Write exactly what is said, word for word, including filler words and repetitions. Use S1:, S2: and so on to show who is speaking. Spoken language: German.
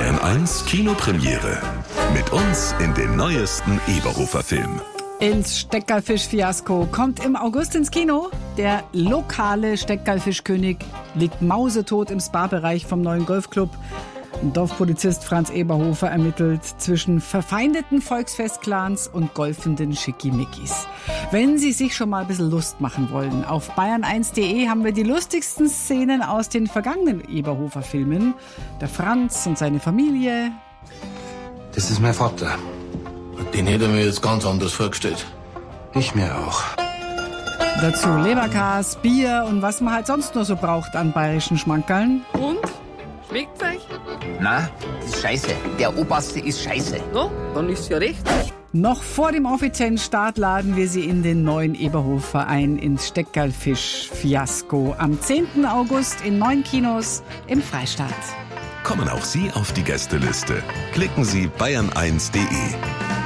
S1: Bayern eins Kinopremiere. Mit uns in den neuesten Eberhofer Film.
S2: Ins Steckerlfisch-Fiasko kommt im August ins Kino. Der lokale Steckerlfischkönig liegt mausetot im Spa-Bereich vom neuen Golfclub. Dorfpolizist Franz Eberhofer ermittelt zwischen verfeindeten Volksfestclans und golfenden Schickimickis. Wenn Sie sich schon mal ein bisschen Lust machen wollen, auf bayern eins punkt de haben wir die lustigsten Szenen aus den vergangenen Eberhofer-Filmen. Der Franz und seine Familie.
S3: Das ist mein Vater.
S4: Den hätte ich mir jetzt ganz anders vorgestellt.
S3: Ich mir auch.
S2: Dazu Leberkas, Bier und was man halt sonst nur so braucht an bayerischen Schmankerln.
S5: Und? Schmeckt's euch?
S6: Na, das ist scheiße. Der Oberste ist scheiße.
S5: No, dann ist ja recht.
S2: Noch vor dem offiziellen Start laden wir Sie in den neuen Eberhofer ein, ins Steckerlfisch-Fiasko. Am zehnten August in neun Kinos im Freistaat.
S1: Kommen auch Sie auf die Gästeliste. Klicken Sie bayern eins punkt de.